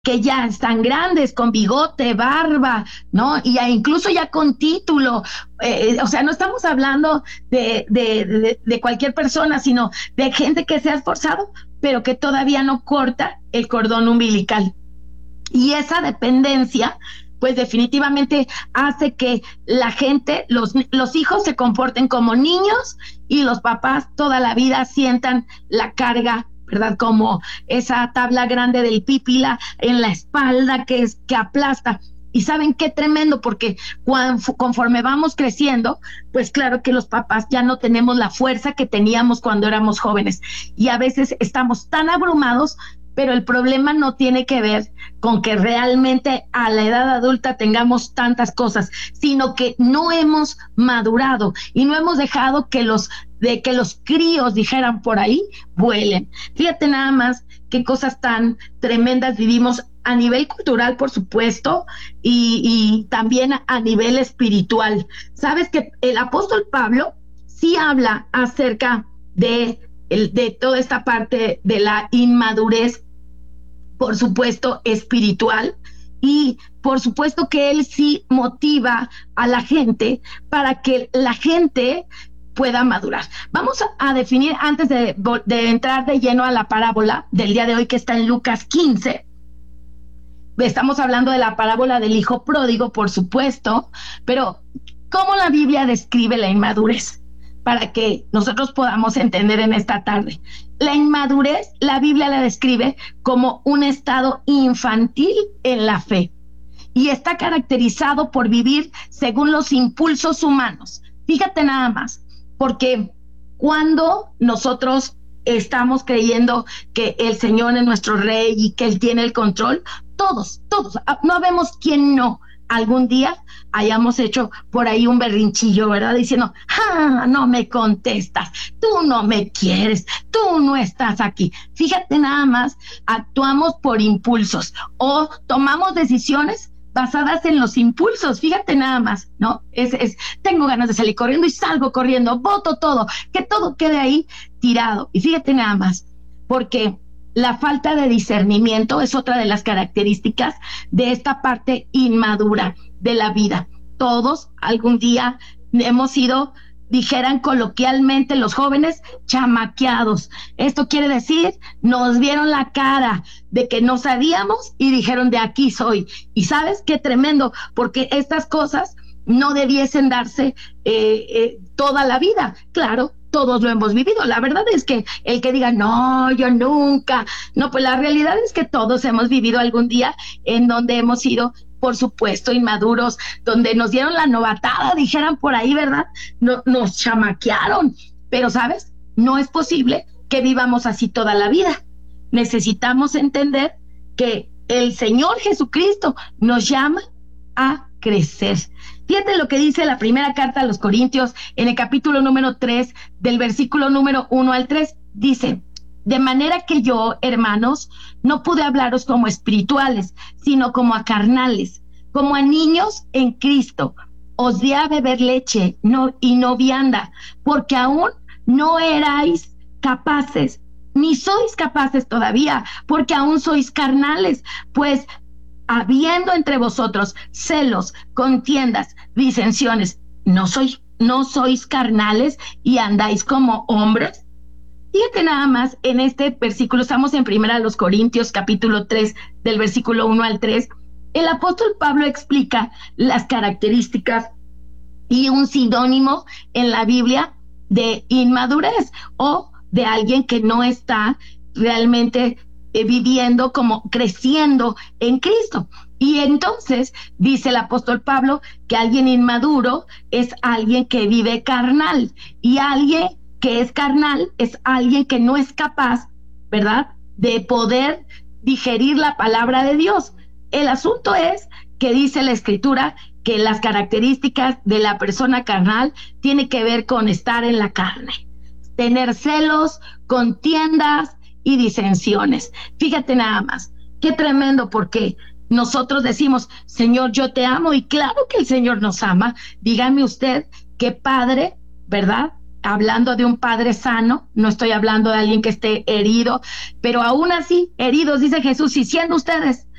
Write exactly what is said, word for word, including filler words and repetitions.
que ya están grandes, con bigote, barba, ¿no? Y ya incluso ya con título. Eh, o sea, no estamos hablando de, de, de, de cualquier persona, sino de gente que se ha esforzado, pero que todavía no corta el cordón umbilical. Y esa dependencia, pues definitivamente hace que la gente, los, los hijos se comporten como niños y los papás toda la vida sientan la carga, ¿verdad? Como esa tabla grande del pípila en la espalda que, es, que aplasta. Y saben qué tremendo, porque cuando, conforme vamos creciendo, pues claro que los papás ya no tenemos la fuerza que teníamos cuando éramos jóvenes. Y a veces estamos tan abrumados, pero el problema no tiene que ver con que realmente a la edad adulta tengamos tantas cosas, sino que no hemos madurado y no hemos dejado que los, de que los críos, dijeran por ahí, vuelen. Fíjate nada más qué cosas tan tremendas vivimos a nivel cultural, por supuesto, y, y también a nivel espiritual. Sabes que el apóstol Pablo sí habla acerca de El, de toda esta parte de la inmadurez, por supuesto, espiritual, y por supuesto que él sí motiva a la gente para que la gente pueda madurar. Vamos a, a definir, antes de, de entrar de lleno a la parábola del día de hoy, que está en Lucas quince. Estamos hablando de la parábola del hijo pródigo, por supuesto, pero ¿cómo la Biblia describe la inmadurez? Para que nosotros podamos entender en esta tarde. La inmadurez, la Biblia la describe como un estado infantil en la fe y está caracterizado por vivir según los impulsos humanos. Fíjate nada más, porque cuando nosotros estamos creyendo que el Señor es nuestro Rey y que Él tiene el control, todos, todos, no vemos quién no algún día hayamos hecho por ahí un berrinchillo, ¿verdad? Diciendo, ah, no me contestas, tú no me quieres, tú no estás aquí. Fíjate nada más, actuamos por impulsos o tomamos decisiones basadas en los impulsos. Fíjate nada más, ¿no? Es, es, tengo ganas de salir corriendo y salgo corriendo, boto todo, que todo quede ahí tirado. Y fíjate nada más, porque la falta de discernimiento es otra de las características de esta parte inmadura de la vida. Todos algún día hemos sido, dijeran coloquialmente los jóvenes, chamaqueados. Esto quiere decir, nos vieron la cara de que no sabíamos y dijeron, de aquí soy. Y ¿sabes qué tremendo? Porque estas cosas no debiesen darse eh, eh, toda la vida. Claro, todos lo hemos vivido. La verdad es que el que diga, no, yo nunca, no, pues la realidad es que todos hemos vivido algún día en donde hemos sido, por supuesto, inmaduros, donde nos dieron la novatada, dijeran por ahí, ¿verdad? No, nos chamaquearon. Pero, ¿sabes? No es posible que vivamos así toda la vida. Necesitamos entender que el Señor Jesucristo nos llama a crecer. Fíjate lo que dice la primera carta a los Corintios en el capítulo número tres, del versículo número uno al tres. Dice, de manera que yo, hermanos, no pude hablaros como espirituales, sino como a carnales, como a niños en Cristo. Os di a beber leche no, y no vianda, porque aún no erais capaces, ni sois capaces todavía, porque aún sois carnales, pues habiendo entre vosotros celos, contiendas, disensiones, ¿no sois, no sois carnales y andáis como hombres? Fíjate nada más, en este versículo, estamos en Primera de los Corintios, capítulo tres, del versículo uno al tres, el apóstol Pablo explica las características y un sinónimo en la Biblia de inmadurez o de alguien que no está realmente Eh, viviendo, como creciendo en Cristo. Y entonces dice el apóstol Pablo que alguien inmaduro es alguien que vive carnal, y alguien que es carnal es alguien que no es capaz, ¿verdad?, de poder digerir la palabra de Dios. El asunto es que dice la Escritura que las características de la persona carnal tienen que ver con estar en la carne, tener celos, contiendas y disensiones. Fíjate nada más, qué tremendo, porque nosotros decimos, Señor, yo te amo, y claro que el Señor nos ama. Dígame usted qué padre, ¿verdad? Hablando de un padre sano, no estoy hablando de alguien que esté herido, pero aún así, heridos, dice Jesús, y siendo ustedes